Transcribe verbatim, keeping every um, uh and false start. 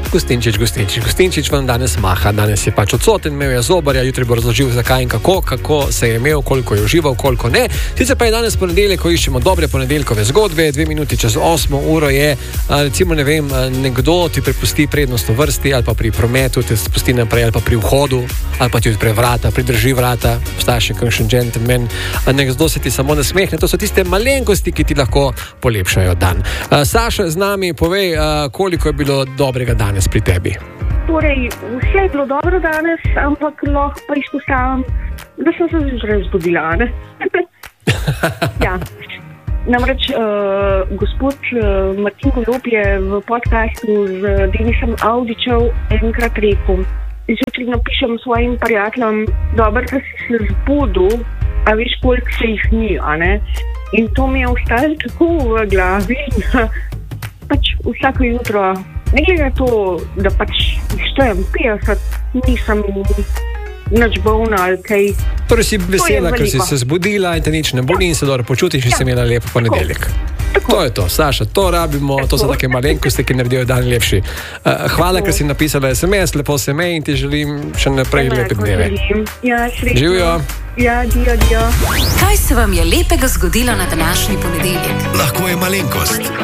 Gostinčič, Gostinčič, Gostinčič vam danes maha, danes je pač odsoten, imel je zobarja, jutri bo razložil zakaj in kako, kako se je imel, koliko je užival, koliko ne. Sicer pa je danes ponedeljek, ko iščemo dobre ponedeljkove zgodbe, dve minuti čez osmo uro je, recimo ne vem, nekdo ti prepusti prednost v vrsti ali pa pri prometu, te spusti naprej ali pa pri vhodu, ali pa ti odpre vrata, pridrži vrata, obstaja še kakšen gentleman, nekdo se ti samo nasmehne, to so tiste malenkosti, ki ti lahko polepšajo dan. Saša z nami, povej, koliko je bilo dobrega danes pri tebi? Torej, vse je bilo dobro danes, ampak lahko pa izpostavim, da sem se zjutraj zbudila, ne? Ja. Namreč uh, gospod uh, Martin Golob je v podcastu z Denisom Avdićem enkrat rekel: zjutraj napišem svojim prijateljem, dobro, da si se zbudil, a veš, koliko se jih ni, a ne? In to mi je ostalo tako v glavi, da pač vsako jutro, ne glede na to, da pač štejem petdeset, nisem nič bolna ali kaj. Torej si vesela, ker si se zbudila in te nič ne boli, ja, in se dobro počutiš in ja, si imela lep ponedeljek. Tako. To je to, Saša, to rabimo, tako. To so take malenkosti, ki naredijo dan lepši. Uh, hvala, tako, ker si napisala es em es, lepo se me in ti želim še naprej lepe dneve. Ja, srečno. Živijo. Ja, dio, dio. Kaj se vam je lepega zgodilo na današnji ponedeljek? Lahko je malenkost.